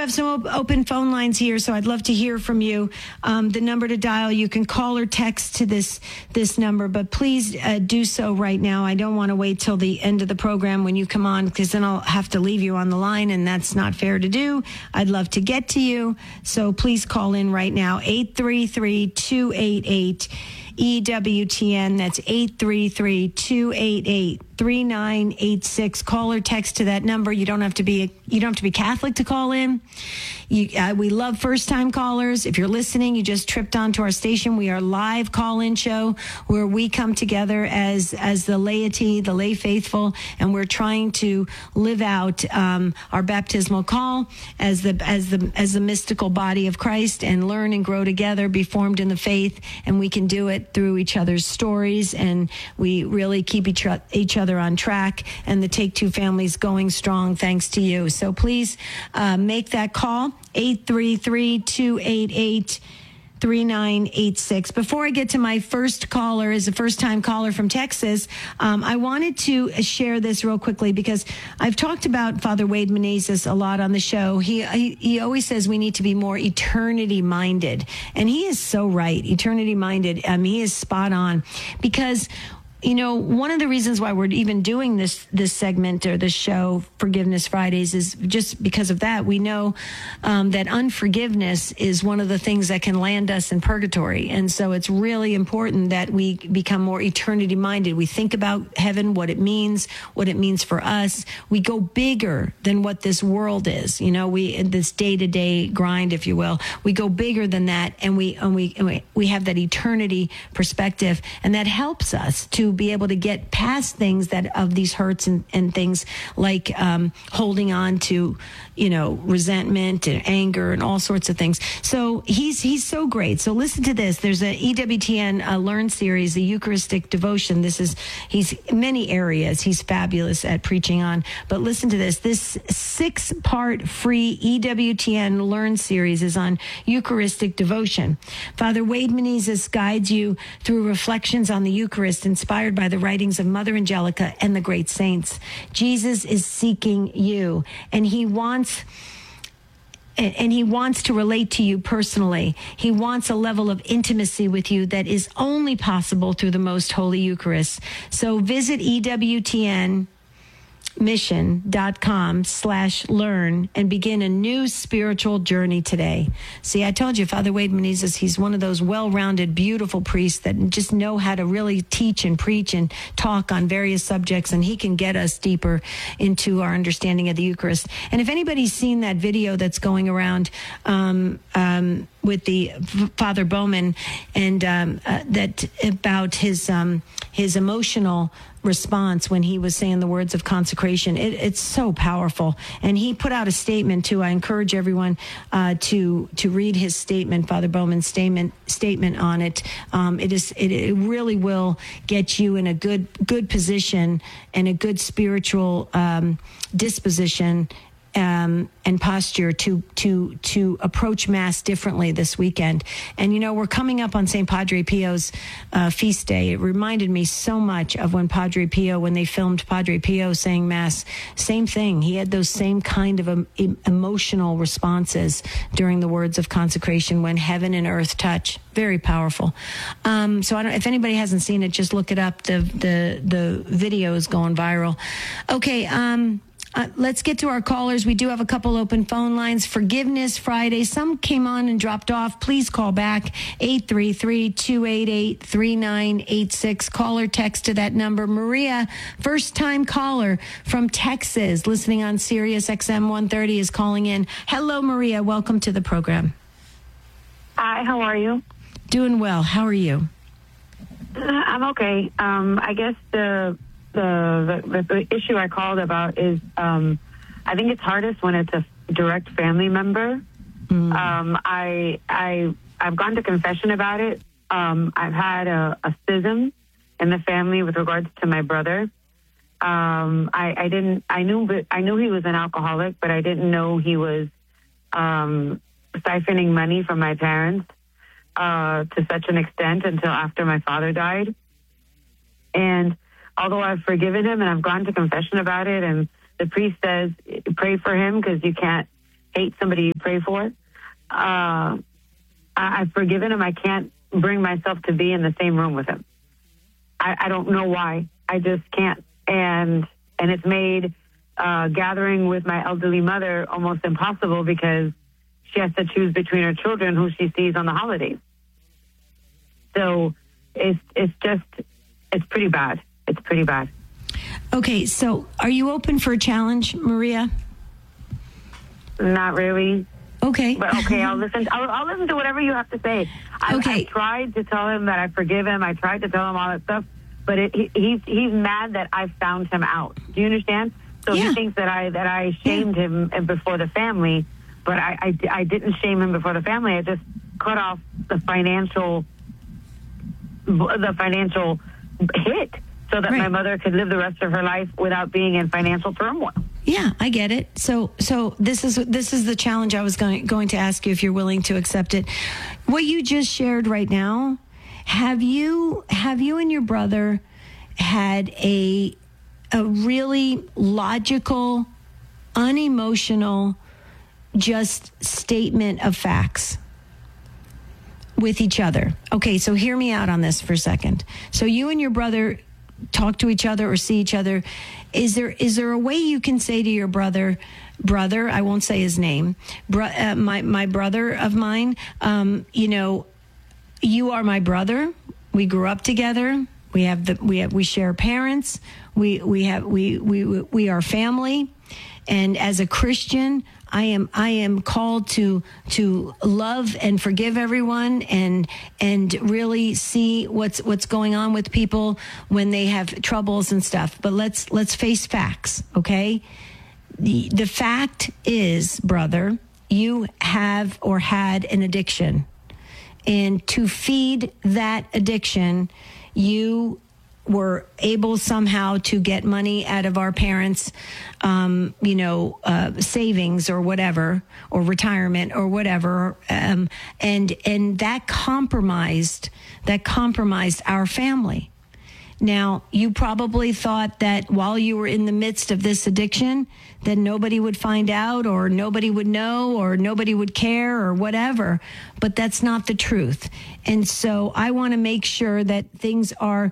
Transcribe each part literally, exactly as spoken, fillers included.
have some op- open phone lines here, so I'd love to hear from you. Um, the number to dial, you can call or text to this this number, but please uh, do so right now. I don't want to wait till the end of the program when you come on, because then I'll have to leave you on the line, and that's not fair to do. I'd love to get to you, so please call in right now, eight three three, two eight eight, E W T N. That's eight three three, two eight eight, three nine eight six. Call or text to that number. You don't have to be you don't have to be Catholic to call in. You, uh, we love first-time callers. If you're listening, you just tripped onto our station. We are a live call-in show where we come together as as the laity, the lay faithful, and we're trying to live out um, our baptismal call as the as the as the mystical body of Christ, and learn and grow together, be formed in the faith, and we can do it through each other's stories, and we really keep each, each other on track, and the Take Two families going strong thanks to you. So please uh, make that call, eight three three, two eight eight, three nine eight six. Before I get to my first caller, is a first-time caller from Texas, um, I wanted to share this real quickly, because I've talked about Father Wade Menezes a lot on the show. He, he he always says we need to be more eternity-minded, and he is so right, eternity-minded. Um, he is spot on, because you know, one of the reasons why we're even doing this this segment or this show, Forgiveness Fridays, is just because of that. We know um, that unforgiveness is one of the things that can land us in purgatory. And so it's really important that we become more eternity-minded. We think about heaven, what it means, what it means for us. We go bigger than what this world is. You know, we this day-to-day grind, if you will. We go bigger than that, and we and we and we, we have that eternity perspective, and that helps us to be able to get past things that of these hurts and, and things like um, holding on to, you know, resentment and anger and all sorts of things. So he's he's so great. So listen to this. There's a E W T N uh, Learn series, the Eucharistic Devotion. This is, he's many areas he's fabulous at preaching on. But listen to this. This six-part free E W T N Learn series is on Eucharistic Devotion. Father Wade Menezes guides you through reflections on the Eucharist inspired by the writings of Mother Angelica and the great saints. Jesus is seeking you, and he wants and he wants to relate to you personally. He wants a level of intimacy with you that is only possible through the Most Holy Eucharist. So visit E W T N mission.com slash learn and begin a new spiritual journey today. See, I told you, Father Wade Menezes, he's one of those well-rounded, beautiful priests that just know how to really teach and preach and talk on various subjects, and he can get us deeper into our understanding of the Eucharist. And if anybody's seen that video that's going around um, um, with the Father Bowman, and um, uh, that about his um, his emotional response when he was saying the words of consecration. It, it's so powerful. And he put out a statement too. I encourage everyone uh, to to read his statement, Father Bowman's statement statement on it. Um, it is it, it really will get you in a good good position and a good spiritual um, disposition Um, and posture to to to approach Mass differently this weekend. And you know, we're coming up on Saint Padre Pio's uh, feast day. It reminded me so much of when Padre Pio, when they filmed Padre Pio saying Mass, same thing. He had those same kind of um, emotional responses during the words of consecration when heaven and earth touch. Very powerful. Um, so I don't, if anybody hasn't seen it, just look it up. The the the video is going viral. Okay. Um, Uh, let's get to our callers. We do have a couple open phone lines. Forgiveness Friday. Some came on and dropped off. Please call back, eight three three, two eight eight, three nine eight six. Call or text to that number. Maria, first-time caller from Texas, listening on Sirius X M one thirty, is calling in. Hello, Maria. Welcome to the program. Hi, how are you? Doing well. How are you? I'm okay. Um, I guess the... The, the the issue I called about is um, I think it's hardest when it's a direct family member. Mm. Um, I I I've gone to confession about it. Um, I've had a, a schism in the family with regards to my brother. Um, I, I didn't I knew but I knew he was an alcoholic, but I didn't know he was um, siphoning money from my parents uh, to such an extent until after my father died. And although I've forgiven him and I've gone to confession about it, and the priest says, pray for him because you can't hate somebody you pray for. Uh, I, I've forgiven him. I can't bring myself to be in the same room with him. I, I don't know why. I just can't. And and it's made uh, gathering with my elderly mother almost impossible because she has to choose between her children who she sees on the holidays. So it's it's just, it's pretty bad. It's pretty bad. Okay, so are you open for a challenge, Maria? Not really. Okay. But okay, I'll listen. I'll, I'll listen to whatever you have to say. I, Okay. I tried to tell him that I forgive him. I tried to tell him all that stuff, but it, he, he's he's mad that I found him out. Do you understand? So Yeah. he thinks that I that I shamed Yeah. him before the family, but I, I I didn't shame him before the family. I just cut off the financial the financial hit so that Right. my mother could live the rest of her life without being in financial turmoil. Yeah, I get it. So, so this is this is the challenge I was going going to ask you if you're willing to accept it. What you just shared right now, have you have you and your brother had a a really logical, unemotional, just statement of facts with each other? Okay, so hear me out on this for a second. So you and your brother talk to each other or see each other. Is there is there a way you can say to your brother, brother, I won't say his name, bro, uh, my my brother of mine, um, you know, you are my brother. We grew up together. We have the we have we share parents. We we have we we we are family. And as a Christian, I am I am called to to love and forgive everyone and and really see what's what's going on with people when they have troubles and stuff. But let's let's face facts, okay? The the fact is, brother, you have or had an addiction. And to feed that addiction, you were able somehow to get money out of our parents' um, you know, uh, savings or whatever, or retirement or whatever. Um, and, and that compromised, that compromised our family. Now, you probably thought that while you were in the midst of this addiction, that nobody would find out or nobody would know or nobody would care or whatever, but that's not the truth. And so I want to make sure that things are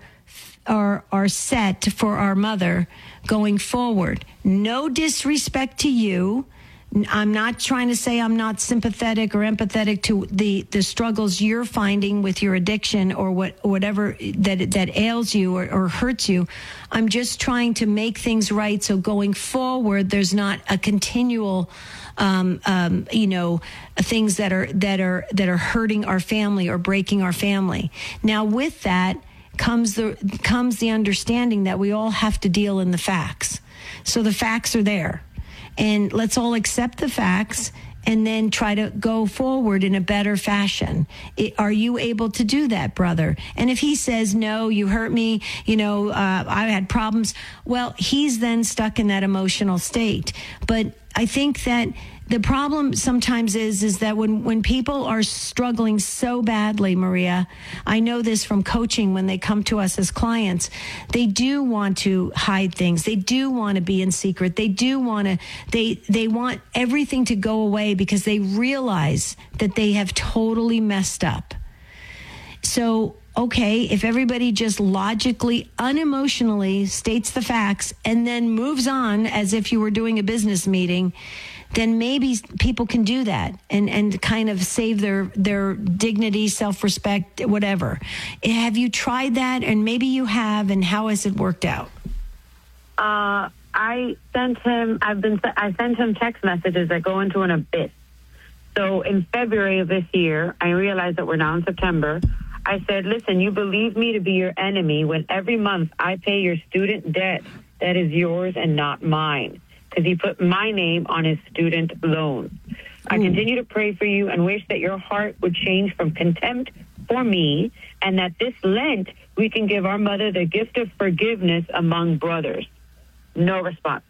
are are set for our mother going forward. No disrespect to you. I'm not trying to say I'm not sympathetic or empathetic to the, the struggles you're finding with your addiction or what whatever that that ails you or, or hurts you. I'm just trying to make things right so going forward there's not a continual um, um, you know things that are that are that are hurting our family or breaking our family. Now with that comes the comes the understanding that we all have to deal in the facts. So the facts are there. And let's all accept the facts and then try to go forward in a better fashion. It, are you able to do that, brother? And if he says, no, you hurt me, you know, uh, I had problems, well, he's then stuck in that emotional state. But I think that the problem sometimes is is that when, when people are struggling so badly, Maria, I know this from coaching when they come to us as clients, they do want to hide things. They do want to be in secret. They do want to, they, they want everything to go away because they realize that they have totally messed up. So, okay, if everybody just logically, unemotionally states the facts and then moves on as if you were doing a business meeting, then maybe people can do that and, and kind of save their, their dignity, self-respect, whatever. Have you tried that? And maybe you have, and how has it worked out? Uh, I sent him, I've been, I sent him text messages that go into an abyss. So in February of this year, I realized that we're now in September. I said, listen, you believe me to be your enemy when every month I pay your student debt that is yours and not mine. Because he put my name on his student loan. I Ooh. continue to pray for you and wish that your heart would change from contempt for me and that this Lent we can give our mother the gift of forgiveness among brothers. No response.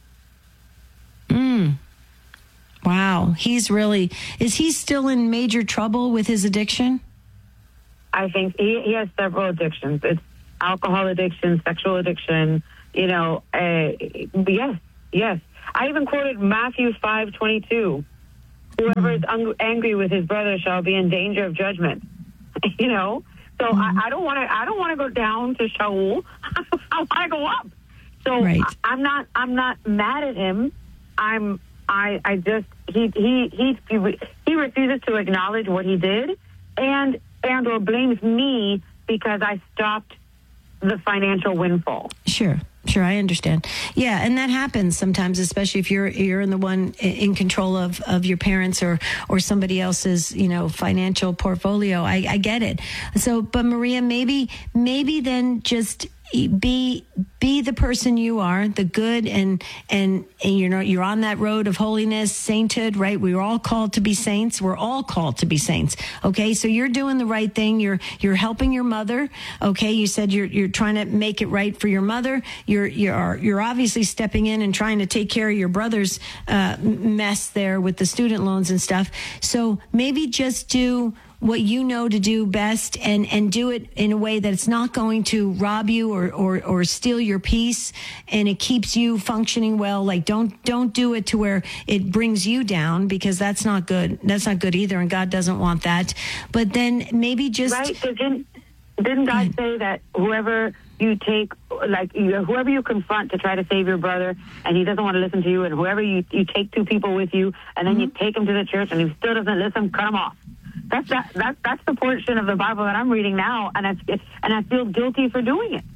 Mm. Wow. He's really, is he still in major trouble with his addiction? I think he, he has several addictions. It's alcohol addiction, sexual addiction, you know, uh, yes. Yes, I even quoted Matthew five twenty-two Whoever is un- angry with his brother shall be in danger of judgment. You know, so mm-hmm. I, I don't want to. I don't want to go down to Shaul. I want to go up. So right. I, I'm not. I'm not mad at him. I'm. I. I just. He. He. He. He refuses to acknowledge what he did, and and or blames me because I stopped the financial windfall. Sure. Sure, I understand. Yeah, and that happens sometimes, especially if you're you're in the one in control of, of your parents or or somebody else's, you know, financial portfolio. I, I get it. So, but Maria, maybe maybe then just be be the person you are, the good, and and, and you know you're on that road of holiness, sainthood, right? We're all called to be saints. We're all called to be saints. Okay, so you're doing the right thing. You're you're helping your mother. Okay, you said you're you're trying to make it right for your mother. You're you're you're obviously stepping in and trying to take care of your brother's uh, mess there with the student loans and stuff. So maybe just do what you know to do best, and, and do it in a way that it's not going to rob you or, or, or steal your peace, and it keeps you functioning well. Like don't don't do it to where it brings you down, because that's not good. That's not good either, and God doesn't want that. But then maybe just right. So didn't didn't God say that whoever you take, like you, whoever you confront to try to save your brother, and he doesn't want to listen to you, and whoever you you take two people with you, and then mm-hmm. you take him to the church, and he still doesn't listen, cut him off. That's that, that that's the portion of the Bible that I'm reading now, and I and I feel guilty for doing it.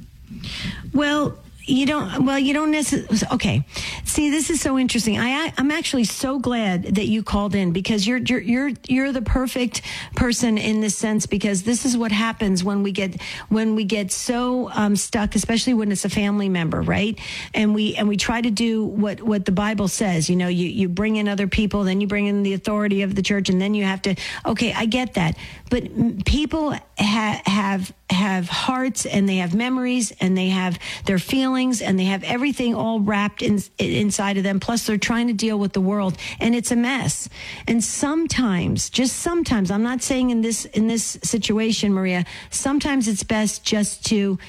Well, you don't. Well, you don't necessarily. Okay. See, this is so interesting. I, I'm actually so glad that you called in, because you're you're you're you're the perfect person in this sense, because this is what happens when we get when we get so um, stuck, especially when it's a family member, right? And we and we try to do what what the Bible says. You know, you you bring in other people, then you bring in the authority of the church, and then you have to. Okay, I get that, but people ha- have have hearts, and they have memories, and they have their feelings, and they have everything all wrapped in, inside of them. Plus, they're trying to deal with the world, and it's a mess. And sometimes, just sometimes, I'm not saying in this in this situation, Maria, sometimes it's best just to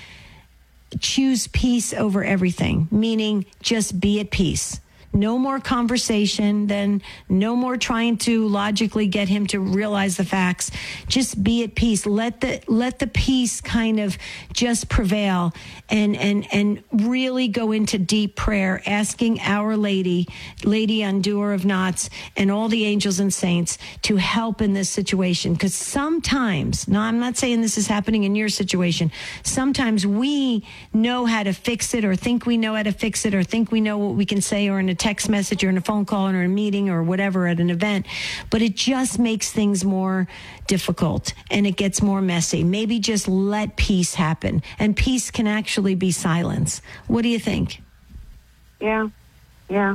choose peace over everything, meaning just be at peace. No more conversation, then no more trying to logically get him to realize the facts. Just be at peace. Let the let the peace kind of just prevail, and and and really go into deep prayer, asking Our Lady, Lady Undoer of Knots, and all the angels and saints to help in this situation. Because sometimes, now I'm not saying this is happening in your situation, sometimes we know how to fix it, or think we know how to fix it, or think we know what we can say, or in a text message or in a phone call or in a meeting or whatever at an event, but it just makes things more difficult, and it gets more messy. Maybe just let peace happen, and peace can actually be silence. What do you think? Yeah, yeah.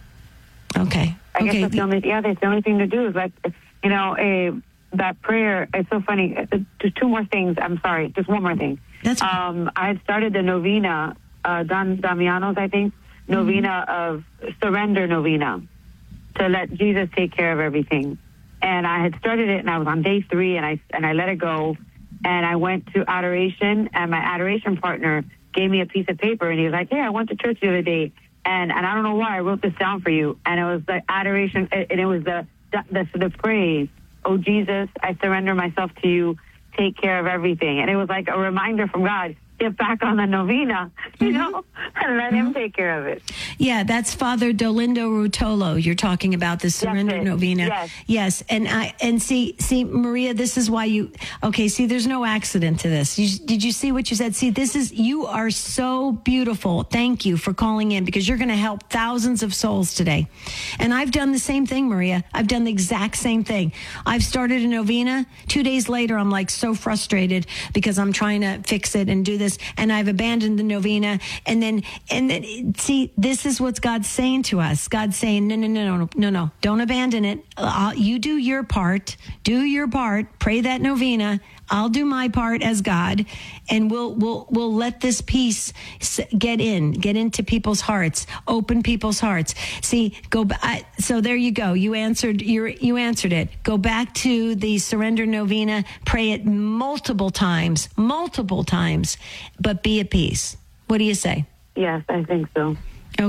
Okay. I guess okay. that's the only, yeah, that's the only thing to do is, like, you know, a, that prayer. It's so funny. Just two more things. I'm sorry. Just one more thing. That's um, I had started the novena, uh, Don Damiano's, I think, novena of surrender novena, to let Jesus take care of everything. And I had started it, and I was on day three, and I and I let it go, and I went to adoration, and my adoration partner gave me a piece of paper, and he was like, "Hey, I went to church the other day, and and I don't know why I wrote this down for you." And it was the adoration, and it was the the the praise, "Oh Jesus, I surrender myself to you. Take care of everything." And it was like a reminder from God. Get back on the novena, you know, mm-hmm. and let mm-hmm. him take care of it. Yeah, that's Father Dolindo Rutolo. You're talking about the surrender novena. Yes. Yes. And I and see see Maria, this is why you okay, see there's no accident to this. You, did you see what you said? See, this is you are so beautiful. Thank you for calling in, because you're going to help thousands of souls today. And I've done the same thing, Maria. I've done the exact same thing. I've started a novena. Two days later, I'm like so frustrated because I'm trying to fix it and do this. And I've abandoned the novena. And then, and then, see, this is what God's saying to us. God's saying, no, no, no, no, no, no, don't abandon it. I'll, you do your part. Do your part. Pray that novena. I'll do my part as God, and we'll we'll we'll let this peace get in, get into people's hearts, open people's hearts. See, go back. So there you go. You answered. You you answered it. Go back to the surrender novena. Pray it multiple times, multiple times, but be at peace. What do you say? Yes, I think so. Okay.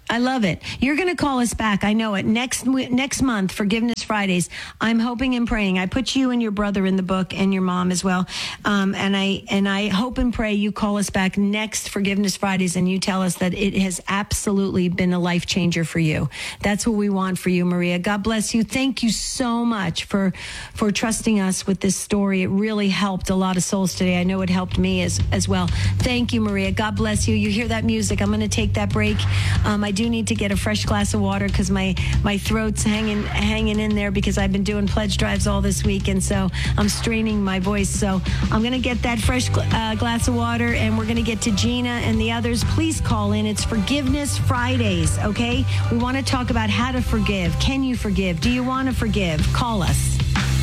I love it. You're going to call us back. I know it. Next next month, Forgiveness Fridays. I'm hoping and praying. I put you and your brother in the book and your mom as well. Um, and I and I hope and pray you call us back next Forgiveness Fridays and you tell us that it has absolutely been a life changer for you. That's what we want for you, Maria. God bless you. Thank you so much for for trusting us with this story. It really helped a lot of souls today. I know it helped me as as well. Thank you, Maria. God bless you. You hear that music? I'm going to take that break. Um, I do need to get a fresh glass of water because my, my throat's hanging hanging in there because I've been doing pledge drives all this week, and so I'm straining my voice. So I'm going to get that fresh uh, glass of water, and we're going to get to Gina and the others. Please call in. It's Forgiveness Fridays, okay? We want to talk about how to forgive. Can you forgive? Do you want to forgive? Call us.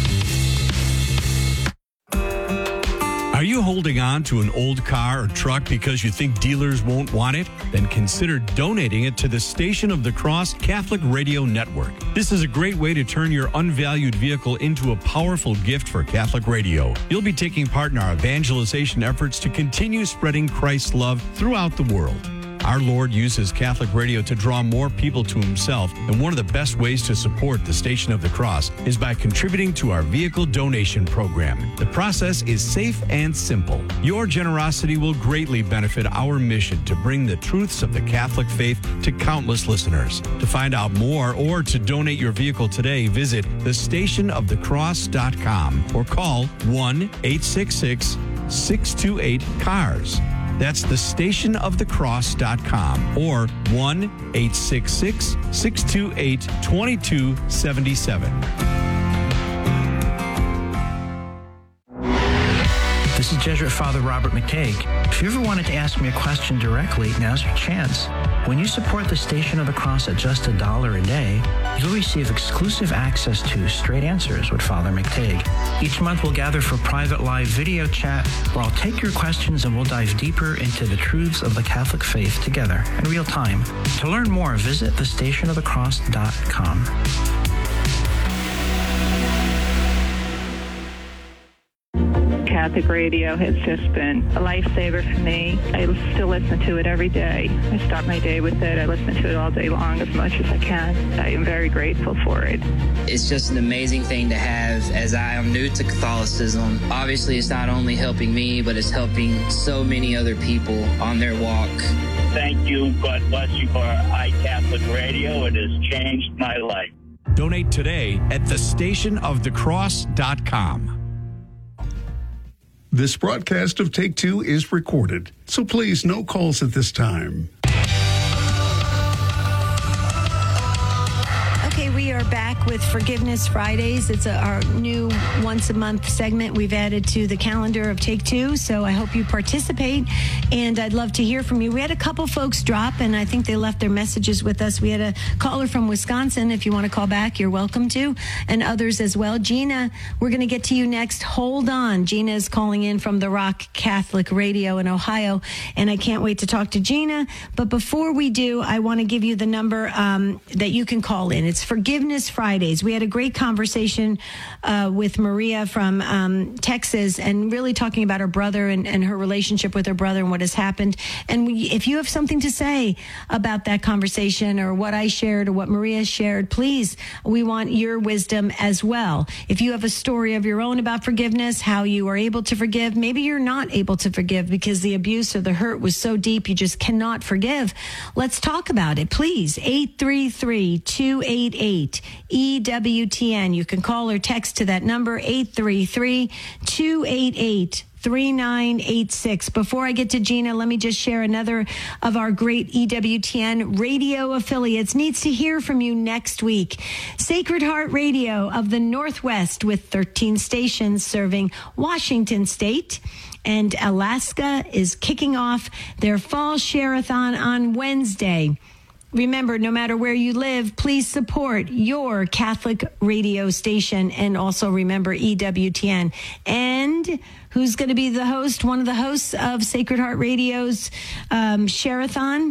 Are you holding on to an old car or truck because you think dealers won't want it? Then consider donating it to the Station of the Cross Catholic Radio Network. This is a great way to turn your unvalued vehicle into a powerful gift for Catholic radio. You'll be taking part in our evangelization efforts to continue spreading Christ's love throughout the world. Our Lord uses Catholic radio to draw more people to himself, and one of the best ways to support the Station of the Cross is by contributing to our vehicle donation program. The process is safe and simple. Your generosity will greatly benefit our mission to bring the truths of the Catholic faith to countless listeners. To find out more or to donate your vehicle today, visit the station of the cross dot com or call one eight six six, six two eight, C A R S. That's the station of the cross dot com or one eight six six, six two eight, two two seven seven. This is Jesuit Father Robert McTague. If you ever wanted to ask me a question directly, now's your chance. When you support the Station of the Cross at just a dollar a day, you'll receive exclusive access to Straight Answers with Father McTague. Each month we'll gather for private live video chat where I'll take your questions and we'll dive deeper into the truths of the Catholic faith together in real time. To learn more, visit the station of the cross dot com. Catholic radio has just been a lifesaver for me. I still listen to it every day. I start my day with it. I listen to it all day long as much as I can. I am very grateful for it. It's just an amazing thing to have as I am new to Catholicism. Obviously, it's not only helping me, but it's helping so many other people on their walk. Thank you. God bless you for iCatholic Radio. It has changed my life. Donate today at the station of the cross dot com. This broadcast of Take Two is recorded, so please no calls at this time. Okay, we are back with Forgiveness Fridays. It's a, our new once-a-month segment we've added to the calendar of Take Two, so I hope you participate, and I'd love to hear from you. We had a couple folks drop, and I think they left their messages with us. We had a caller from Wisconsin. If you want to call back, you're welcome to, and others as well. Gina, we're going to get to you next. Hold on. Gina is calling in from the Rock Catholic Radio in Ohio, and I can't wait to talk to Gina. But before we do, I want to give you the number um, that you can call in. It's Forgiveness Fridays. We had a great conversation uh, with Maria from um, Texas, and really talking about her brother and, and her relationship with her brother and what has happened. And we, if you have something to say about that conversation or what I shared or what Maria shared, please, we want your wisdom as well. If you have a story of your own about forgiveness, how you are able to forgive, maybe you're not able to forgive because the abuse or the hurt was so deep you just cannot forgive. Let's talk about it, please. eight three three, two eight eight, E W T N. You can call or text to that number, eight three three, two eight eight, three nine eight six. Before I get to Gina, let me just share another of our great E W T N radio affiliates needs to hear from you next week. Sacred Heart Radio of the Northwest with thirteen stations serving Washington State. And Alaska is kicking off their fall share-a-thon on Wednesday. Remember, no matter where you live, please support your Catholic radio station, and also remember E W T N. And who's going to be the host, one of the hosts of Sacred Heart Radio's um, Share-a-thon?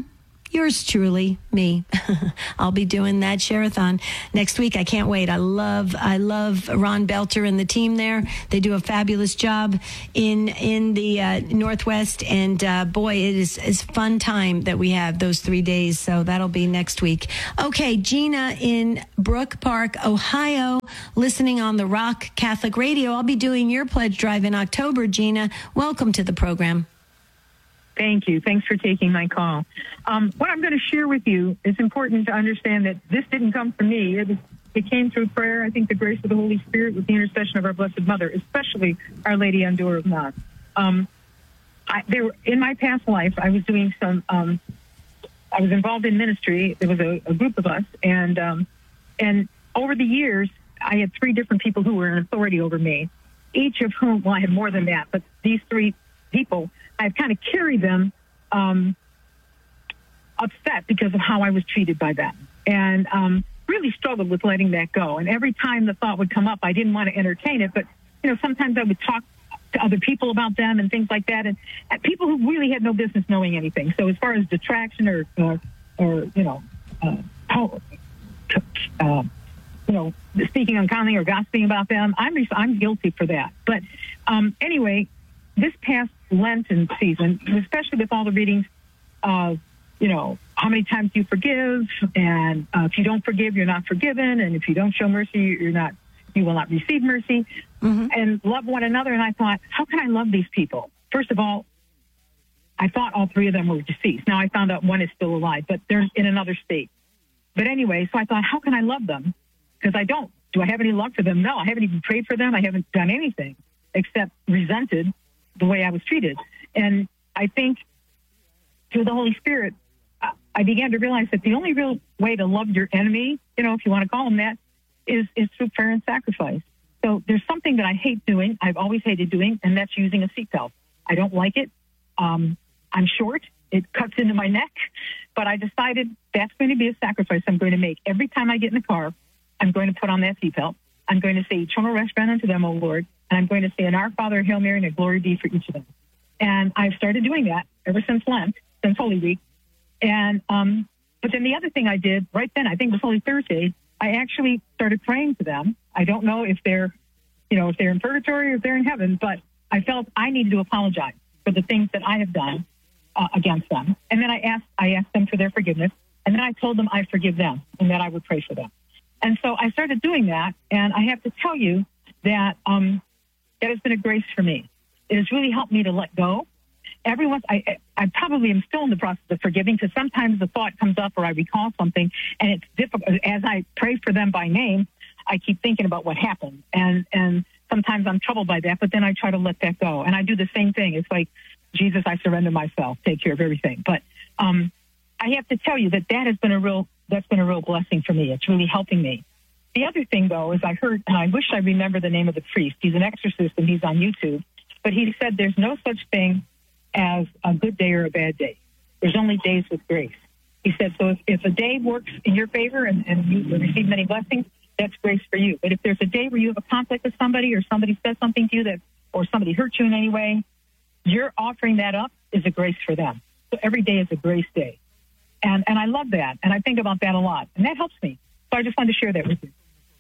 yours truly, me. I'll be doing that share-a-thon next week. I can't wait. I love, I love Ron Belter and the team there. They do a fabulous job in in the uh, Northwest, and uh, boy, it is is fun time that we have those three days. So that'll be next week. Okay, Gina in Brook Park, Ohio, listening on the Rock Catholic Radio. I'll be doing your pledge drive in October. Gina, welcome to the program. Thank you. Thanks for taking my call. Um, what I'm going to share with you is important to understand that this didn't come from me. It, was, it came through prayer. I think the grace of the Holy Spirit with the intercession of our Blessed Mother, especially Our Lady on Door of Knox. Um, I, there were, in my past life, I was doing some, um, I was involved in ministry. There was a, a group of us, and um, and over the years, I had three different people who were in authority over me, each of whom, well, I had more than that, but these three people, I've kind of carried them um, upset because of how I was treated by them, and um, really struggled with letting that go. And every time the thought would come up, I didn't want to entertain it, but you know, sometimes I would talk to other people about them and things like that, and, and people who really had no business knowing anything. So as far as detraction or or, or you know, uh, uh, you know, speaking unkindly or gossiping about them, I'm I'm guilty for that. But um, anyway, this past Lenten season, especially with all the readings of, you know, how many times you forgive, and uh, if you don't forgive, you're not forgiven, and if you don't show mercy, you're not, you will not receive mercy, mm-hmm. and love one another. And I thought, how can I love these people? First of all, I thought all three of them were deceased. Now I found out one is still alive, but they're in another state. But anyway, so I thought, how can I love them? Because I don't. Do I have any love for them? No, I haven't even prayed for them. I haven't done anything except resented the way I was treated. And I think through the Holy Spirit, I began to realize that the only real way to love your enemy, you know, if you want to call them that, is, is through prayer and sacrifice. So there's something that I hate doing, I've always hated doing, and that's using a seatbelt. I don't like it. Um, I'm short. It cuts into my neck. But I decided that's going to be a sacrifice I'm going to make. Every time I get in the car, I'm going to put on that seatbelt. I'm going to say, eternal rest grant unto them, O Lord. And I'm going to say, an Our Father, Hail Mary, and a glory be for each of them. And I've started doing that ever since Lent, since Holy Week. And um, but then the other thing I did right then, I think it was Holy Thursday, I actually started praying for them. I don't know if they're, you know, if they're in purgatory or if they're in heaven, but I felt I needed to apologize for the things that I have done uh, against them. And then I asked, I asked them for their forgiveness. And then I told them I forgive them and that I would pray for them. And so I started doing that. And I have to tell you that um, that has been a grace for me. It has really helped me to let go. Every once, I, I probably am still in the process of forgiving, because sometimes the thought comes up or I recall something, and it's difficult. As I pray for them by name, I keep thinking about what happened. And, and sometimes I'm troubled by that, but then I try to let that go. And I do the same thing. It's like, Jesus, I surrender myself, take care of everything. But um, I have to tell you that that has been a real, that's been a real blessing for me. It's really helping me. The other thing, though, is I heard, and I wish I remember the name of the priest. He's an exorcist, and he's on YouTube. But he said there's no such thing as a good day or a bad day. There's only days with grace. He said, so if, if a day works in your favor and, and you receive many blessings, that's grace for you. But if there's a day where you have a conflict with somebody, or somebody says something to you that, or somebody hurt you in any way, you're offering that up is a grace for them. So every day is a grace day. And and I love that. And I think about that a lot. And that helps me. So I just wanted to share that with you.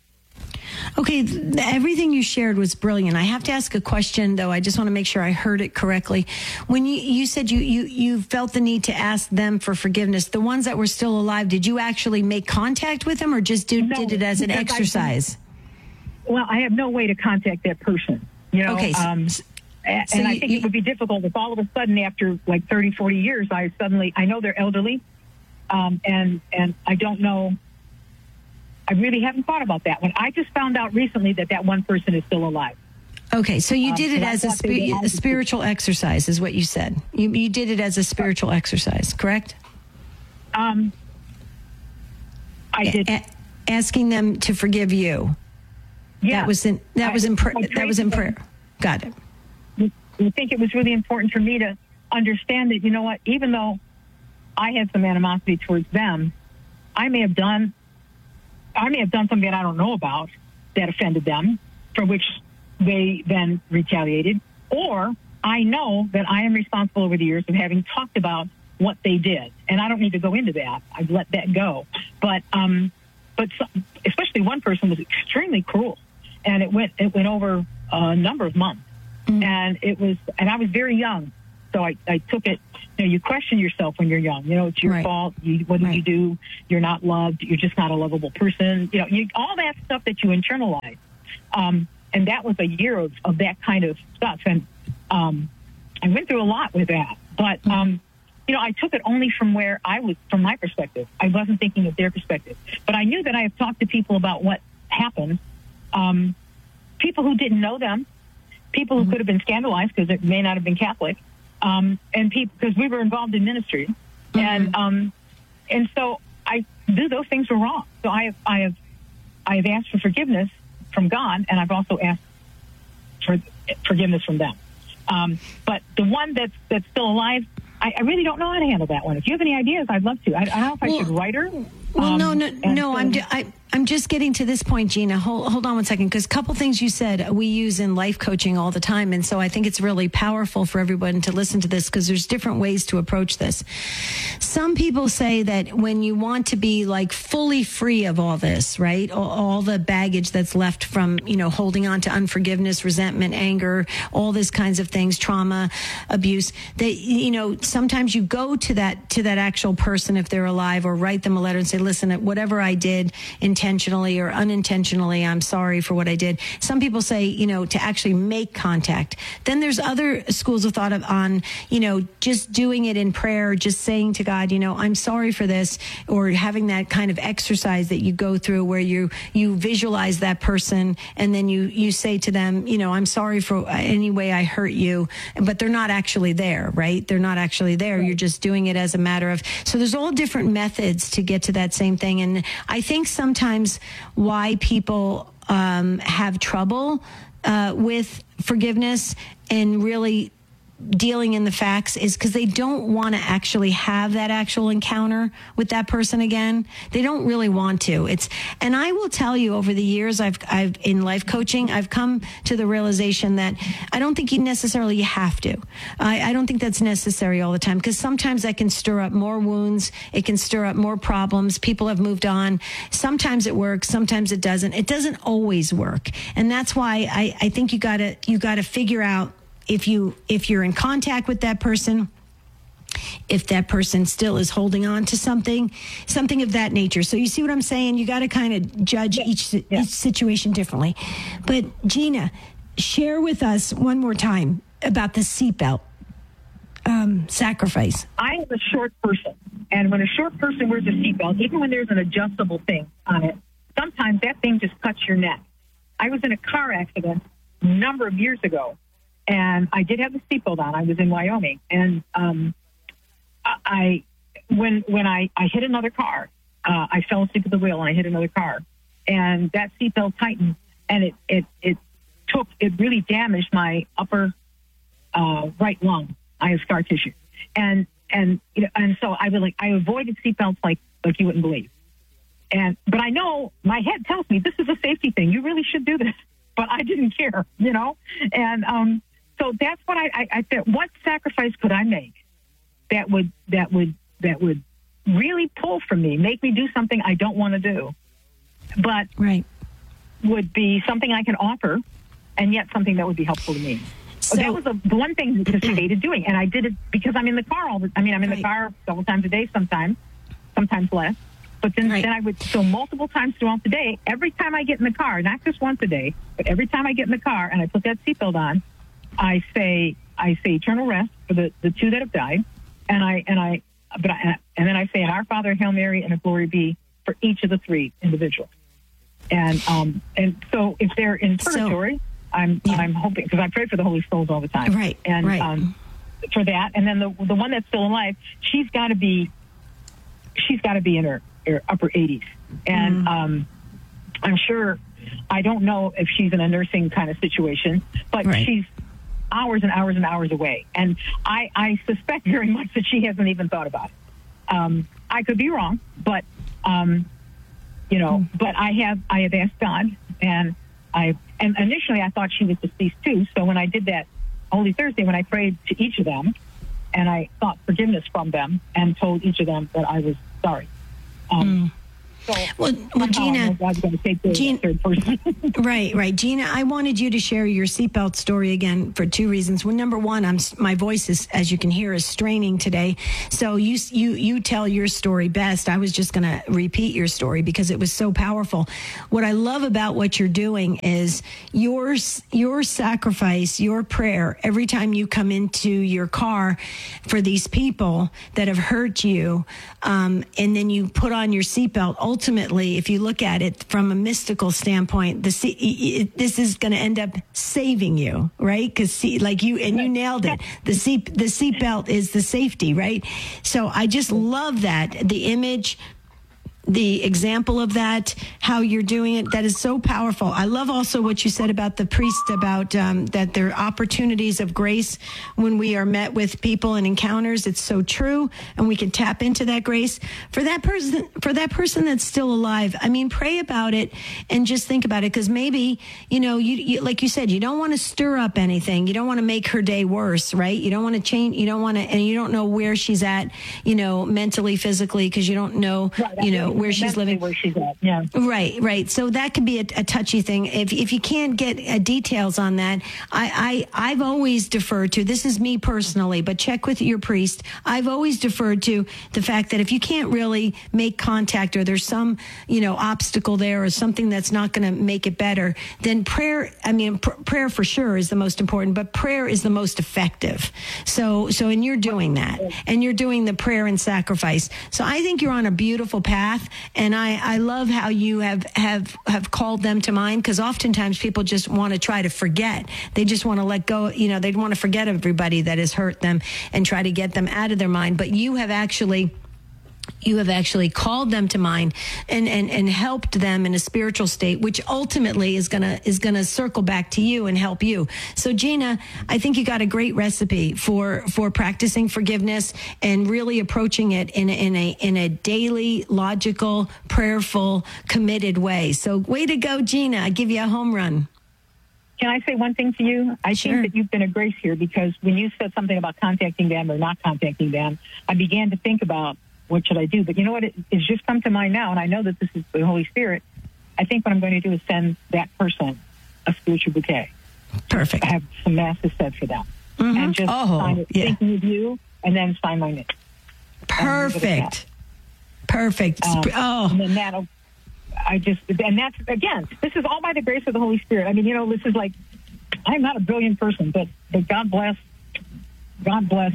Okay, everything you shared was brilliant. I have to ask a question, though. I just want to make sure I heard it correctly. When you, you said you, you, you felt the need to ask them for forgiveness, the ones that were still alive, did you actually make contact with them, or just do, no, did it as an exercise? I, well, I have no way to contact that person. You know, okay, so, um, so and you, I think you, it would be difficult if all of a sudden, after like thirty, forty years, I suddenly, I know they're elderly, um, and and I don't know. I really haven't thought about that one. I just found out recently that that one person is still alive. Okay, so you um, did it as a, spi- a spiritual exercise, is what you said. You you did it as a spiritual exercise, correct? Um, I did. A- asking them to forgive you. Yeah, that was in that I, was in pr- that was in prayer. Got it. I think it was really important for me to understand that, you know what, even though I had some animosity towards them, I may have done. I may have done something that I don't know about that offended them, for which they then retaliated. Or I know that I am responsible over the years of having talked about what they did. And I don't need to go into that. I've let that go. But um, but so, especially one person was extremely cruel, and it went it went over a number of months. Mm-hmm. And it was, and I was very young, so I, I took it. You know, you question yourself when you're young. You know, it's your right. fault. You, what did right. you do? You're not loved. You're just not a lovable person. You know, you, all that stuff that you internalize. Um, and that was a year of, of that kind of stuff. And um, I went through a lot with that. But, um, you know, I took it only from where I was, from my perspective. I wasn't thinking of their perspective. But I knew that I have talked to people about what happened, um, people who didn't know them, people who mm-hmm. could have been scandalized because it may not have been Catholic, um, and people, because we were involved in ministry. Mm-hmm. And um, and so I knew those things were wrong. So I have, I have, I have asked for forgiveness from God, and I've also asked for forgiveness from them. Um, but the one that's that's still alive, I, I really don't know how to handle that one. If you have any ideas, I'd love to. I, I don't know if well, I should write her. Well, um, no, no, no. so, I'm ju- I, I'm just getting to this point, Gina. Hold, hold on one second, because a couple things you said we use in life coaching all the time, and so I think it's really powerful for everyone to listen to this because there's different ways to approach this. Some people say that when you want to be like fully free of all this, right, all, all the baggage that's left from, you know, holding on to unforgiveness, resentment, anger, all these kinds of things, trauma, abuse, that, you know, sometimes you go to that to that actual person if they're alive, or write them a letter and say, listen, whatever I did intentionally or unintentionally, I'm sorry for what I did. Some people say, you know, to actually make contact. Then there's other schools of thought of, on, you know, just doing it in prayer, just saying to God, you know, I'm sorry for this, or having that kind of exercise that you go through where you you visualize that person and then you you say to them, you know, I'm sorry for any way I hurt you, but they're not actually there, right? They're not actually there. Right. You're just doing it as a matter of, so there's all different methods to get to that same thing. And I think sometimes why people um, have trouble uh, with forgiveness and really dealing in the facts is because they don't want to actually have that actual encounter with that person again. They don't really want to. It's, and I will tell you, over the years I've, I've in life coaching, I've come to the realization that I don't think you necessarily have to. I, I don't think that's necessary all the time, because sometimes that can stir up more wounds. It can stir up more problems. People have moved on. Sometimes it works. Sometimes it doesn't. It doesn't always work. And that's why I, I think you gotta, you gotta figure out, If you if you're in contact with that person, if that person still is holding on to something, something of that nature. So you see what I'm saying? You got to kind of judge yeah. each, yeah. each situation differently. But Gina, share with us one more time about the seatbelt um, sacrifice. I am a short person, and when a short person wears a seatbelt, even when there's an adjustable thing on it, sometimes that thing just cuts your neck. I was in a car accident a number of years ago, and I did have the seatbelt on. I was in Wyoming, and um, I when when I, I hit another car, uh, I fell asleep at the wheel and I hit another car, and that seatbelt tightened, and it it it took it really damaged my upper uh, right lung. I have scar tissue, and and you know, and so I really I avoided seatbelts like like you wouldn't believe, and but I know my head tells me this is a safety thing. You really should do this, but I didn't care, you know, and um. So that's what I, I, I said. What sacrifice could I make that would that would that would really pull from me, make me do something I don't want to do, but right. would be something I can offer, and yet something that would be helpful to me. So that was a, the one thing that I hated doing, and I did it because I'm in the car all the. I mean, I'm in right. the car several times a day, sometimes, sometimes less. But then, right. then I would so multiple times throughout the day. Every time I get in the car, not just once a day, but every time I get in the car and I put that seatbelt on, I say I say eternal rest for the, the two that have died, and I and I but I, and then I say an Our Father, Hail Mary, and a Glory Be for each of the three individuals. And um and so if they're in purgatory, so, I'm yeah. I'm hoping, because I pray for the holy souls all the time, right? And right. um for that, and then the the one that's still alive, she's got to be she's got to be in her, her upper eighties, and mm. um I'm sure. I don't know if she's in a nursing kind of situation, but right. she's hours and hours and hours away. And I, I suspect very much that she hasn't even thought about it. Um, I could be wrong, but, um, you know, mm. but I have, I have asked God, and I, and initially I thought she was deceased too. So when I did that Holy Thursday, when I prayed to each of them, and I sought forgiveness from them and told each of them that I was sorry. Um, mm. So well, well Gina, God's going to take the Gina third person. right, right. Gina, I wanted you to share your seatbelt story again for two reasons. Well, number one, I'm my voice is, as you can hear, is straining today. So you you you tell your story best. I was just going to repeat your story because it was so powerful. What I love about what you're doing is your your sacrifice, your prayer every time you come into your car for these people that have hurt you, um, and then you put on your seatbelt. Ultimately, if you look at it from a mystical standpoint, the seat, this is going to end up saving you, right? Because like you, and you nailed it. The seat, the seatbelt is the safety, right? So I just love that. The image, the example of that, how you're doing it, that is so powerful. I love also what you said about the priest, about um, that there are opportunities of grace when we are met with people and encounters. It's so true, and we can tap into that grace. For that person, for that person that's still alive, I mean, pray about it and just think about it, because maybe, you know, you, you like you said, you don't want to stir up anything. You don't want to make her day worse, right? You don't want to change, you don't want to, and you don't know where she's at, you know, mentally, physically, because you don't know, right, you know, where she's living. Where she's at, yeah. Right, right. So that could be a, a touchy thing. If if you can't get uh, details on that, I, I I've always deferred to, this is me personally, but check with your priest. I've always deferred to the fact that if you can't really make contact, or there's some, you know, obstacle there, or something that's not going to make it better, then prayer. I mean, pr- prayer for sure is the most important, but prayer is the most effective. So so and you're doing that, and you're doing the prayer and sacrifice. So I think you're on a beautiful path. And I, I love how you have, have, have called them to mind, because oftentimes people just want to try to forget. They just want to let go. You know, they want to forget everybody that has hurt them and try to get them out of their mind. But you have actually... You have actually called them to mind and, and, and helped them in a spiritual state, which ultimately is gonna is gonna circle back to you and help you. So, Gina, I think you got a great recipe for for practicing forgiveness and really approaching it in a, in a in a daily, logical, prayerful, committed way. So, way to go, Gina! I give you a home run. Can I say one thing to you? I Sure. think that you've been a grace here, because when you said something about contacting them or not contacting them, I began to think about, what should I do? But you know what? It, it's just come to mind now, and I know that this is the Holy Spirit. I think what I'm going to do is send that person a spiritual bouquet. Perfect. I have some masses said for them. Mm-hmm. And just Oh, sign it, yeah. thinking of you, and then sign my name. Perfect. Perfect. Um, Sp- oh, And then that'll, I just, and that's, again, this is all by the grace of the Holy Spirit. I mean, you know, this is like, I'm not a brilliant person, but, but God bless, God bless,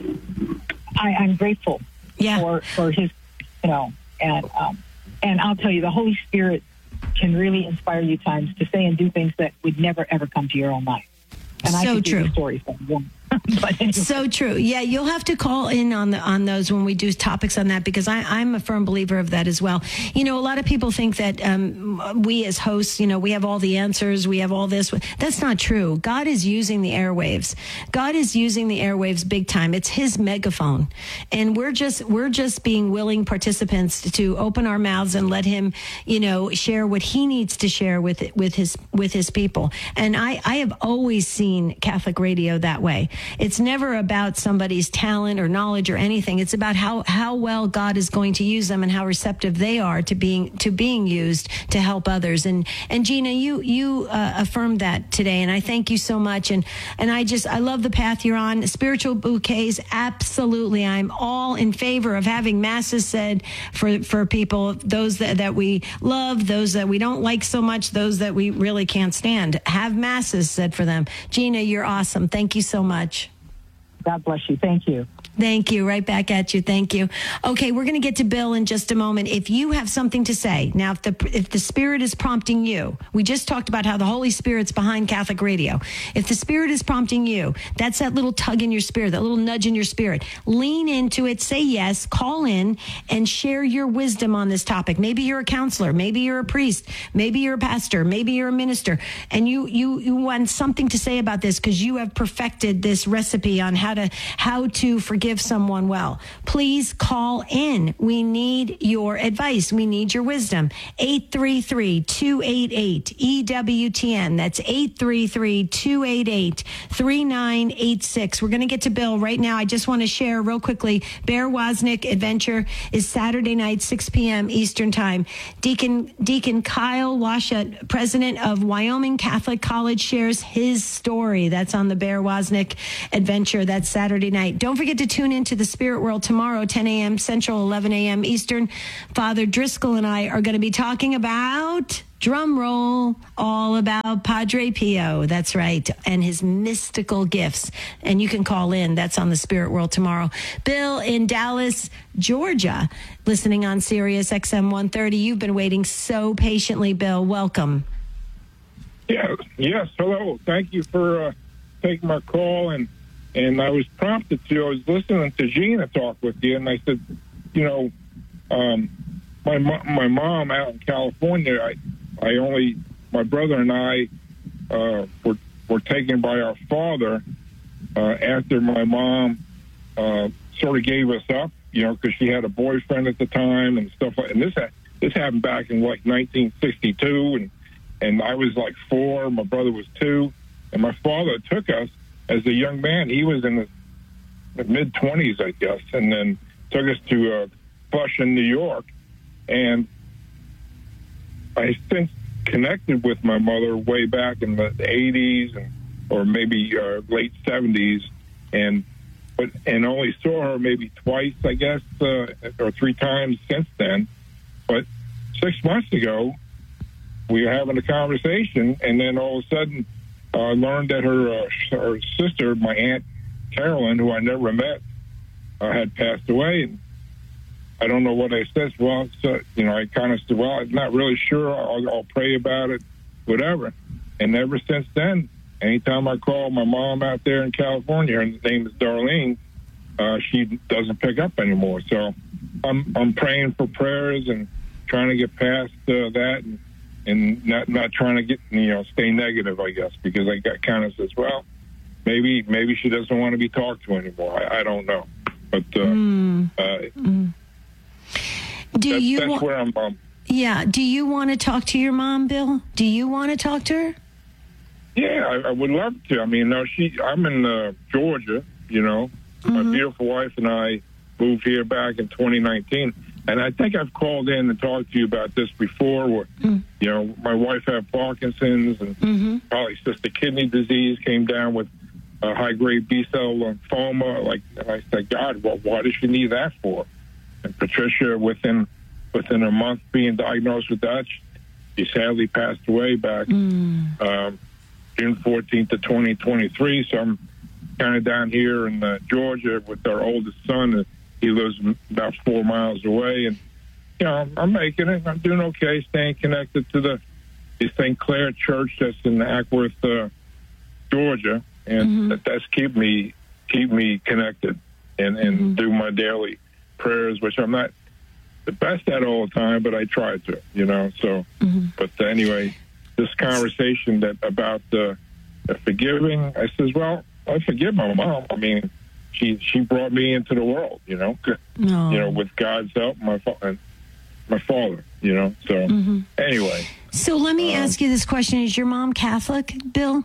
I, I'm grateful. Yeah. For, for his, you know, and um, and I'll tell you, the Holy Spirit can really inspire you times to say and do things that would never ever come to your own life. And I So could true. do stories from one. But anyway. So true. Yeah, you'll have to call in on the on those when we do topics on that, because I, I'm a firm believer of that as well. You know, a lot of people think that um, we as hosts, you know, we have all the answers, we have all this. That's not true. God is using the airwaves. God is using the airwaves big time. It's his megaphone, and we're just we're just being willing participants to open our mouths and let him, you know, share what he needs to share with with his with his people. And I I have always seen Catholic radio that way. It's never about somebody's talent or knowledge or anything. It's about how, how well God is going to use them and how receptive they are to being to being used to help others. And and Gina, you you uh, affirmed that today, and I thank you so much. And and I just I love the path you're on. Spiritual bouquets, absolutely. I'm all in favor of having masses said for for people, those that, that we love, those that we don't like so much, those that we really can't stand. Have masses said for them. Gina, you're awesome. Thank you so much. God bless you. Thank you. Thank you. Right back at you. Thank you. Okay, we're going to get to Bill in just a moment. If you have something to say, now, if the if the Spirit is prompting you, we just talked about how the Holy Spirit's behind Catholic Radio. If the Spirit is prompting you, that's that little tug in your spirit, that little nudge in your spirit. Lean into it. Say yes. Call in and share your wisdom on this topic. Maybe you're a counselor. Maybe you're a priest. Maybe you're a pastor. Maybe you're a minister. And you you you want something to say about this because you have perfected this recipe on how to how to forgive forgive someone well. Please call in. We need your advice. We need your wisdom. eight three three, two eight eight, E W T N. That's eight three three, two eight eight, three nine eight six. We're going to get to Bill right now. I just want to share real quickly. Bear Wozniak Adventure is Saturday night, six p.m. Eastern Time. Deacon Deacon Kyle Washut, president of Wyoming Catholic College, shares his story. That's on the Bear Wozniak Adventure. That's Saturday night. Don't forget to tune into the Spirit World tomorrow, ten a.m. Central, eleven a.m. Eastern. Father Driscoll and I are going to be talking about, drum roll, all about Padre Pio. That's right. And his mystical gifts. And you can call in. That's on the Spirit World tomorrow. Bill in Dallas, Georgia, listening on Sirius X M one thirty. You've been waiting so patiently, Bill. Welcome. Yeah. Yes. Hello. Thank you for uh, taking my call. And, and I was prompted to, I was listening to Gina talk with you, and I said, you know, um, my, my mom out in California, I, I only, my brother and I uh, were, were taken by our father uh, after my mom uh, sort of gave us up, you know, because she had a boyfriend at the time and stuff like that. And this, this happened back in like nineteen sixty-two, and and I was like four, my brother was two, and my father took us as a young man. He was in the mid-twenties, I guess, and then took us to uh, Flushing, New York. And I since connected with my mother way back in the eighties and or maybe uh, late seventies, and but and only saw her maybe twice, I guess, uh, or three times since then. But six months ago, we were having a conversation, and then all of a sudden, I uh, learned that her uh, her sister, my Aunt Carolyn, who I never met, uh, had passed away. And I don't know what I said. Well, so, you know, I kind of said, well, I'm not really sure. I'll, I'll pray about it, whatever. And ever since then, anytime I call my mom out there in California, her name is Darlene, uh, she doesn't pick up anymore. So I'm I'm praying for prayers and trying to get past uh, that and, and not not trying to get, you know, stay negative, I guess, because I got kind of says, well, maybe maybe she doesn't want to be talked to anymore. I, I don't know. But uh, mm. uh, mm. Do that's, you that's wa- where I'm um, Yeah. Do you want to talk to your mom, Bill? Do you want to talk to her? Yeah, I, I would love to. I mean, no, she. I'm in uh, Georgia, you know. Mm-hmm. My beautiful wife and I moved here back in twenty nineteen. And I think I've called in and talked to you about this before. Where, mm. you know, my wife had Parkinson's and mm-hmm. polycystic kidney disease, came down with uh, high-grade B-cell lymphoma. Like, and I said, God, well, what does she need that for? And Patricia, within within a month being diagnosed with that, she sadly passed away back mm. um, June fourteenth of twenty twenty-three. So I'm kind of down here in uh, Georgia with our oldest son. He lives about four miles away, and you know I'm making it. I'm doing okay, staying connected to the, the Saint Clair Church that's in Ackworth, uh, Georgia, and mm-hmm. that, that's keep me keep me connected and and mm-hmm. do my daily prayers, which I'm not the best at all the time, but I try to, you know. So, mm-hmm. but anyway, this conversation that about the, the forgiving, I says, well, I forgive my mom. I mean. She she brought me into the world, you know, no. you know, with God's help, my fa- my father, you know. So mm-hmm. anyway. So let me um, ask you this question: is your mom Catholic, Bill?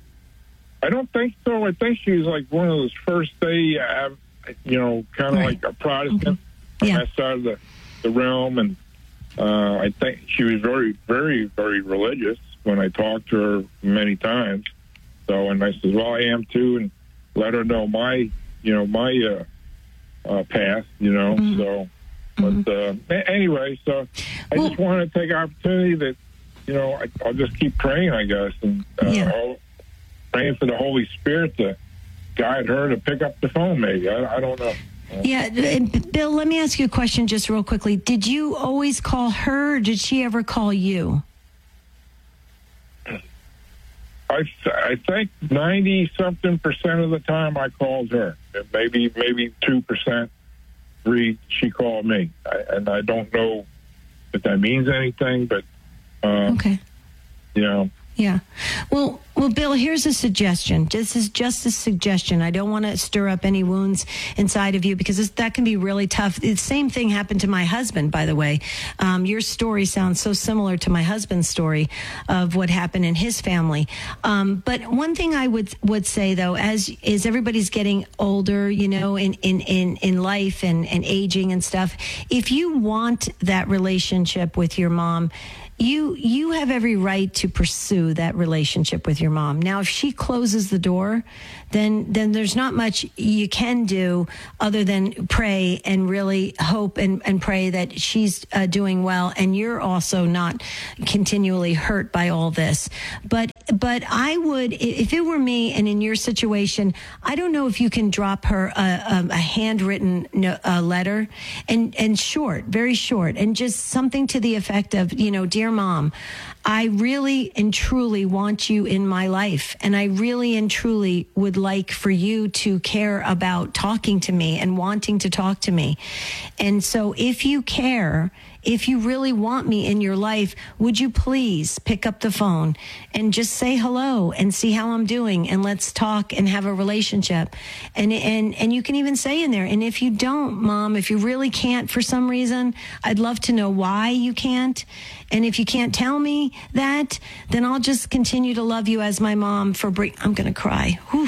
I don't think so. I think she was like one of those first day, uh, you know, kind of right. like a Protestant okay. yeah. on that side of the, the realm, and uh, I think she was very, very, very religious when I talked to her many times. So, and I said, well, I am too, and let her know my. You know, my uh, uh, path, you know, mm-hmm. so, but mm-hmm. uh, anyway, so I well, just want to take opportunity that, you know, I, I'll just keep praying, I guess, and uh, yeah. I'll, praying for the Holy Spirit to guide her to pick up the phone, maybe. I, I don't know. Yeah, Bill, let me ask you a question just real quickly. Did you always call her, or did she ever call you? I, I think ninety-something percent of the time I called her. Maybe maybe two percent, three, she called me. I, and I don't know if that means anything, but, um, okay. you know, Yeah. Well, well, Bill, here's a suggestion. This is just a suggestion. I don't want to stir up any wounds inside of you because this, that can be really tough. The same thing happened to my husband, by the way. Um, your story sounds so similar to my husband's story of what happened in his family. Um, but one thing I would would say, though, as is everybody's getting older, you know, in, in, in, in life and, and aging and stuff, if you want that relationship with your mom, You you have every right to pursue that relationship with your mom. Now, if she closes the door, then then there's not much you can do other than pray and really hope and, and pray that she's uh, doing well and you're also not continually hurt by all this. But but I would, if it were me and in your situation, I don't know if you can drop her a, a, a handwritten no, a letter and, and short, very short, and just something to the effect of, you know, dear Mom, I really and truly want you in my life. And I really and truly would like for you to care about talking to me and wanting to talk to me. And so if you care, if you really want me in your life, would you please pick up the phone and just say hello and see how I'm doing and let's talk and have a relationship. And and and you can even say in there, and if you don't, Mom, if you really can't for some reason, I'd love to know why you can't. And if you can't tell me that, then I'll just continue to love you as my mom for bring, I'm going to cry. Whew.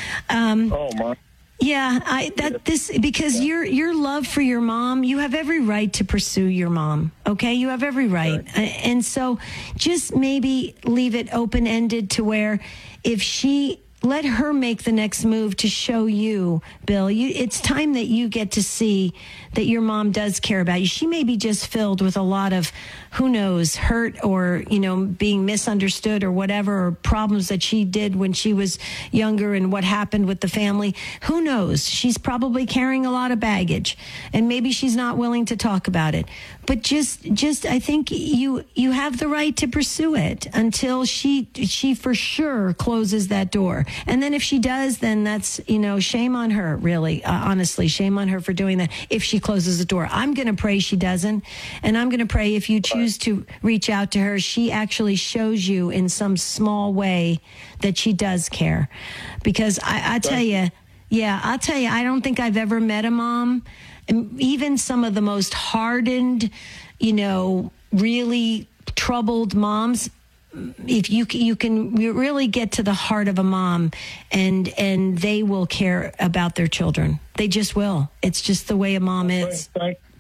Um, oh, my. Yeah, I that this because your your love for your mom, you have every right to pursue your mom. Okay, you have every right, right. And so just maybe leave it open ended to where if she. Let her make the next move to show you, Bill. You, it's time that you get to see that your mom does care about you. She may be just filled with a lot of, who knows, hurt or, you know, being misunderstood or whatever, or problems that she did when she was younger and what happened with the family. Who knows? She's probably carrying a lot of baggage and maybe she's not willing to talk about it. But just, just, I think you, you have the right to pursue it until she, she for sure closes that door. And then if she does, then that's, you know, shame on her, really. Uh, honestly, shame on her for doing that if she closes the door. I'm going to pray she doesn't. And I'm going to pray if you choose to reach out to her, she actually shows you in some small way that she does care. Because I, I tell you, yeah, I'll tell you, I don't think I've ever met a mom, and even some of the most hardened, you know, really troubled moms, if you you can really get to the heart of a mom, and and they will care about their children. They just will. It's just the way a mom is.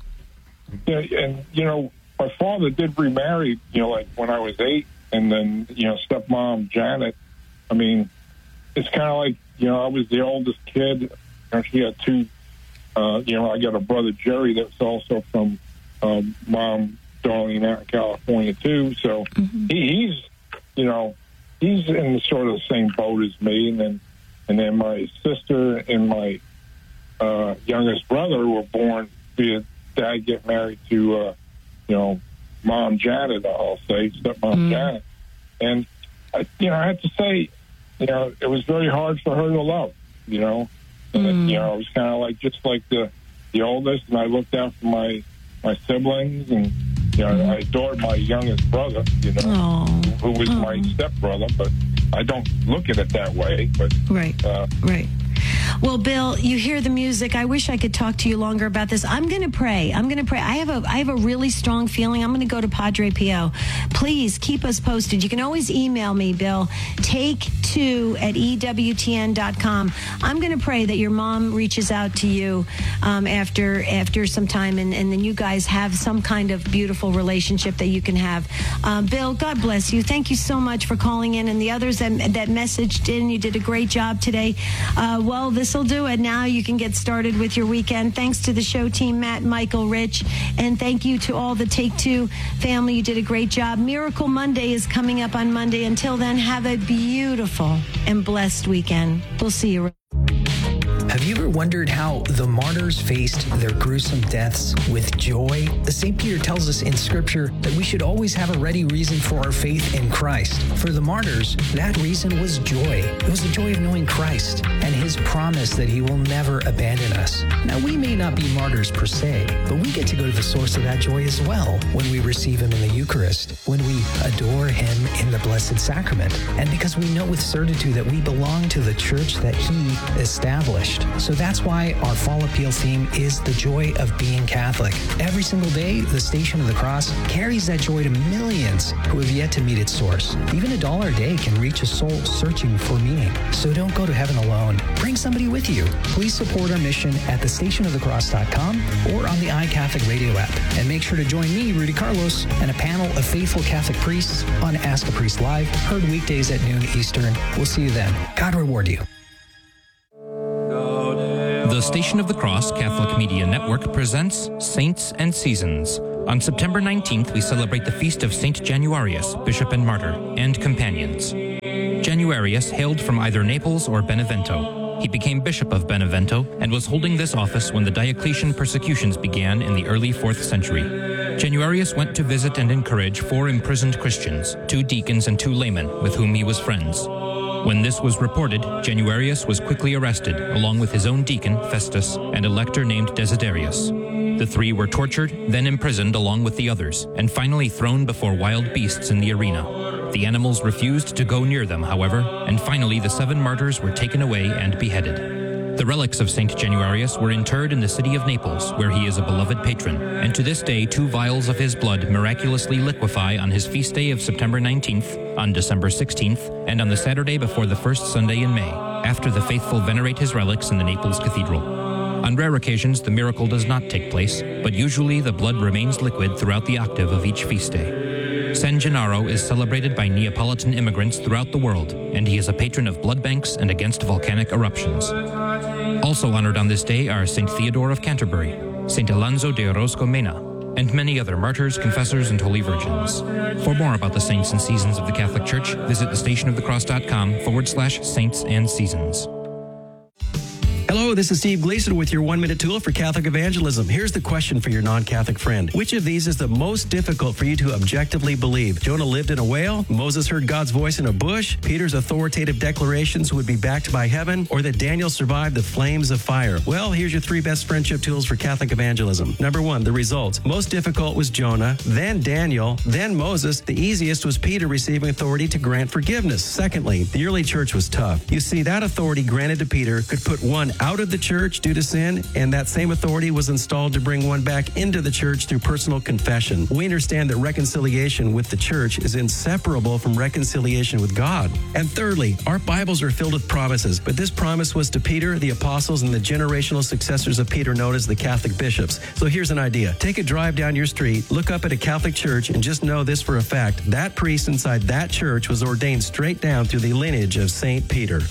Yeah, and you know, my father did remarry. You know, like when I was eight, and then you know, stepmom Janet. I mean, it's kind of like you know, I was the oldest kid. And she had two. Uh, you know, I got a brother Jerry that's also from um, mom. Darlene out in California too, so mm-hmm. he, he's, you know, he's in sort of the same boat as me, and then, and then my sister and my uh, youngest brother were born via dad get married to, uh, you know, mom Janet. I'll say stepmom mm-hmm. Janet, and I, you know, I have to say, you know, it was very hard for her to love, you know, and mm-hmm. you know, it was kind of like just like the the oldest, and I looked out for my my siblings and. You know, I adored my youngest brother, you know, Aww. who was Aww. my stepbrother, but I don't look at it that way. But right, uh, right. Well, Bill, you hear the music. I wish I could talk to you longer about this. I'm going to pray. I'm going to pray. I have a I have a really strong feeling. I'm going to go to Padre Pio. Please keep us posted. You can always email me, Bill. Take two at E W T N dot com. I'm going to pray that your mom reaches out to you um, after after some time, and, and then you guys have some kind of beautiful relationship that you can have. Um, Bill, God bless you. Thank you so much for calling in, and the others that, that messaged in. You did a great job today. Uh, well, this will do it. Now you can get started with your weekend. Thanks to the show team, Matt, Michael, Rich, and thank you to all the Take Two family. You did a great job. Miracle Monday is coming up on Monday. Until then, have a beautiful and blessed weekend. We'll see you. Have you you ever wondered how the martyrs faced their gruesome deaths with joy? Saint Peter tells us in Scripture that we should always have a ready reason for our faith in Christ. For the martyrs, that reason was joy. It was the joy of knowing Christ and his promise that he will never abandon us. Now, we may not be martyrs per se, but we get to go to the source of that joy as well when we receive him in the Eucharist, when we adore him in the Blessed Sacrament, and because we know with certitude that we belong to the church that he established. So that's why our fall appeal theme is the joy of being Catholic. Every single day, the Station of the Cross carries that joy to millions who have yet to meet its source. Even a dollar a day can reach a soul searching for meaning. So don't go to heaven alone. Bring somebody with you. Please support our mission at the station of the cross dot com or on the iCatholic Radio app. And make sure to join me, Rudy Carlos, and a panel of faithful Catholic priests on Ask a Priest Live, heard weekdays at noon Eastern. We'll see you then. God reward you. The Station of the Cross Catholic Media Network presents Saints and Seasons. On September nineteenth, we celebrate the feast of Saint Januarius, Bishop and Martyr, and companions. Januarius hailed from either Naples or Benevento. He became Bishop of Benevento and was holding this office when the Diocletian persecutions began in the early fourth century. Januarius went to visit and encourage four imprisoned Christians, two deacons and two laymen, with whom he was friends. When this was reported, Januarius was quickly arrested, along with his own deacon, Festus, and a lector named Desiderius. The three were tortured, then imprisoned along with the others, and finally thrown before wild beasts in the arena. The animals refused to go near them, however, and finally the seven martyrs were taken away and beheaded. The relics of Saint Januarius were interred in the city of Naples, where he is a beloved patron, and to this day two vials of his blood miraculously liquefy on his feast day of September nineteenth, on December sixteenth, and on the Saturday before the first Sunday in May, after the faithful venerate his relics in the Naples Cathedral. On rare occasions, the miracle does not take place, but usually the blood remains liquid throughout the octave of each feast day. San Gennaro is celebrated by Neapolitan immigrants throughout the world, and he is a patron of blood banks and against volcanic eruptions. Also honored on this day are Saint Theodore of Canterbury, Saint Alonso de Orozco Mena, and many other martyrs, confessors, and holy virgins. For more about the saints and seasons of the Catholic Church, visit thestationofthecross.com forward slash saints and seasons. Hello, this is Steve Gleason with your one-minute tool for Catholic evangelism. Here's the question for your non-Catholic friend. Which of these is the most difficult for you to objectively believe? Jonah lived in a whale? Moses heard God's voice in a bush? Peter's authoritative declarations would be backed by heaven? Or that Daniel survived the flames of fire? Well, here's your three best friendship tools for Catholic evangelism. Number one, the results. Most difficult was Jonah, then Daniel, then Moses. The easiest was Peter receiving authority to grant forgiveness. Secondly, the early church was tough. You see, that authority granted to Peter could put one out of the church due to sin, and that same authority was installed to bring one back into the church through personal confession. We understand that reconciliation with the church is inseparable from reconciliation with God. And thirdly, our Bibles are filled with promises, but this promise was to Peter, the apostles, and the generational successors of Peter known as the Catholic bishops. So here's an idea. Take a drive down your street, look up at a Catholic church, and just know this for a fact. That priest inside that church was ordained straight down through the lineage of Saint Peter.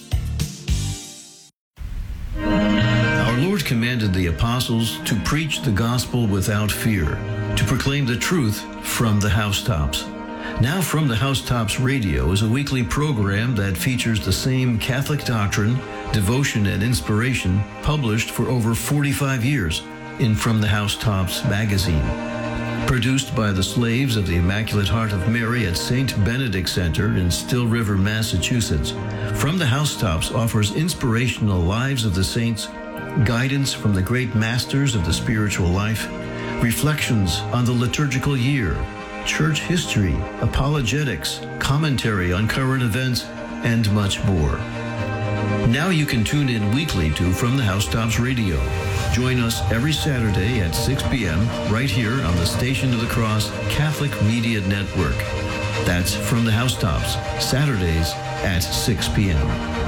Our Lord commanded the apostles to preach the gospel without fear, to proclaim the truth from the housetops. Now From the Housetops Radio is a weekly program that features the same Catholic doctrine, devotion, and inspiration published for over forty-five years in From the Housetops magazine. Produced by the slaves of the Immaculate Heart of Mary at Saint Benedict Center in Still River, Massachusetts, From the Housetops offers inspirational lives of the saints, guidance from the great masters of the spiritual life, reflections on the liturgical year, church history, apologetics, commentary on current events, and much more. Now you can tune in weekly to From the Housetops Radio. Join us every Saturday at six p.m. right here on the Station of the Cross Catholic Media Network. That's From the Housetops, Saturdays at six p.m.